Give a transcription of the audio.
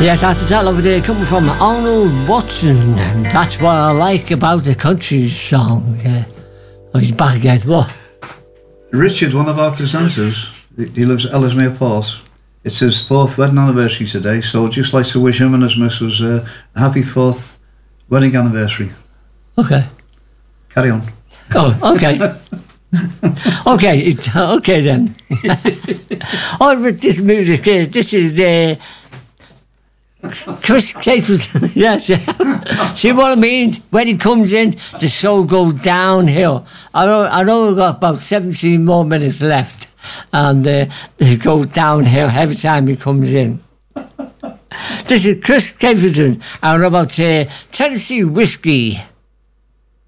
Yes, that's that over there coming from Arnold Watson, and that's what I like about the country song. Oh, he's back again. What? Richard, one of our presenters, he lives at Ellesmere Port. It's his 4th wedding anniversary today, so I'd just like to wish him and his missus a happy 4th wedding anniversary. Okay. Carry on. Oh, okay. Okay then. Oh, with this music, this is Chris Stapleton. Yes. See what I mean? When he comes in, the show goes downhill. I know we've got about 17 more minutes left, and it goes downhill every time he comes in. This is Chris Stapleton, and about Tennessee Whiskey.